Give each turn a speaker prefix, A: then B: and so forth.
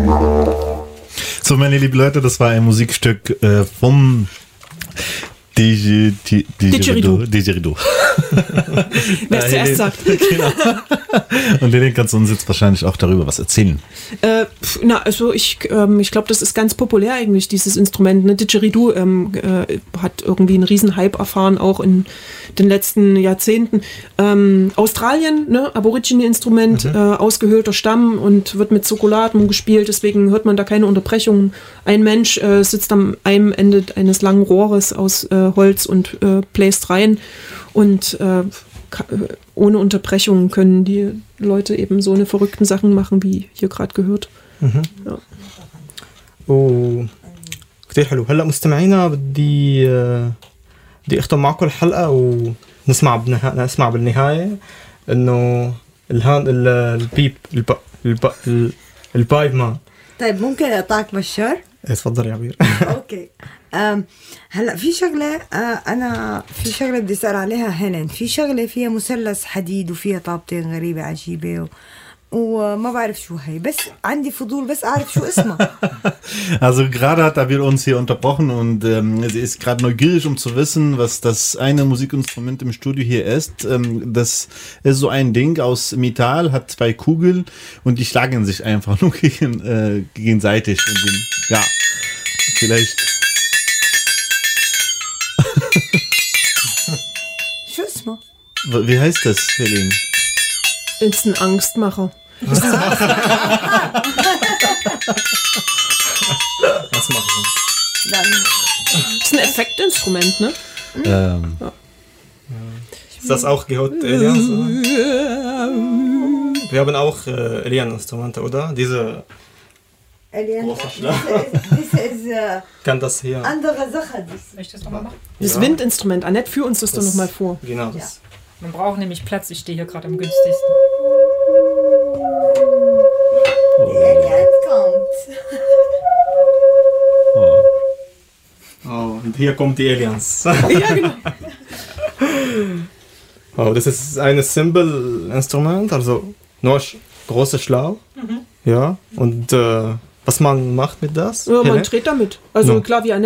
A: So, meine lieben Leute, das war ein Musikstück vom Didgeridoo.
B: Wer es zuerst sagt.
A: Genau. Und Lilian, kannst du uns jetzt wahrscheinlich auch darüber was erzählen?
B: Ich glaube, das ist ganz populär eigentlich, dieses Instrument. Ne? Didgeridoo hat irgendwie einen riesen Hype erfahren, auch in den letzten Jahrzehnten. Australien, ne? Aborigine-Instrument, ausgehöhlter Stamm und wird mit Zirkulatmung gespielt, deswegen hört man da keine Unterbrechungen. Ein Mensch sitzt am einem Ende eines langen Rohres aus Holz und bläst rein und ohne Unterbrechungen können die Leute eben so eine verrückten Sachen machen, wie hier gerade gehört. Ja.
C: كتير حلو. هلا مستمعينا بدي اختم معكم الحلقه ونسمع نسمع بالنهايه انه البيب البايب مان.
D: طيب ممكن اقطعك بشار؟
C: تفضل يا عبير.
D: اوكي. هلا في شغله انا في شغله بدي اسال عليها هنن. في شغله فيها مثلث حديد وفيها طابتين غريبه عجيبه وما بعرف شو هي, بس عندي فضول بس اعرف شو اسمها.
A: Also gerade hat Abir uns hier unterbrochen und sie ist gerade neugierig, um zu wissen, was das eine Musikinstrument im Studio hier ist. Das ist so ein Ding aus Metall, hat 2 Kugeln und die schlagen sich einfach nur gegenseitig. Und ja, vielleicht.
D: شو اسمه؟
A: Wie heißt das, Helene?
B: Ist ein Angstmacher.
C: Was machen wir?
B: Ist ein Effektinstrument, ne?
A: Ja.
C: Ist das auch gehört, Elian? Wir haben auch Elian-Instrumente, oder? Diese große Schlag. Kann das hier?
D: andere Sache.
E: Möchtest du das nochmal machen?
B: Das Windinstrument. Annette, führ uns das doch nochmal vor.
C: Genau, das.
E: Man braucht nämlich Platz. Ich stehe hier gerade am günstigsten.
C: Oh, und hier kommt die Aliens.
B: Ja, genau.
C: Oh, das ist ein Cymbal-Instrument, also nur große Schlau. Ja, und was man macht mit das?
B: Ja, man dreht damit. Also
C: Ja.
B: klar, wie Annette